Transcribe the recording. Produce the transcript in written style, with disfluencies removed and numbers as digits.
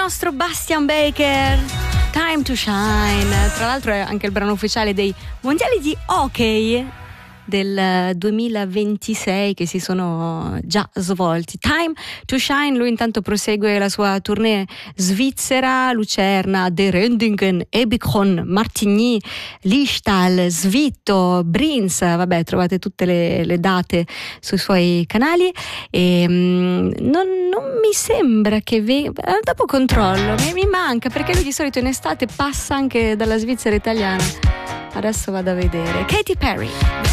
nostro Bastian Baker, Time to Shine. Tra l'altro è anche il brano ufficiale dei mondiali di hockey del 2026 che si sono già svolti. Time to Shine. Lui intanto prosegue la sua tournée svizzera, Lucerna, De Rendingen, Ebikon, Martigny, Liestal, Svitto, Brins. Vabbè, trovate tutte le date sui suoi canali e non mi sembra che dopo controllo, mi manca, perché lui di solito in estate passa anche dalla Svizzera italiana. Adesso vado a vedere. Katy Perry.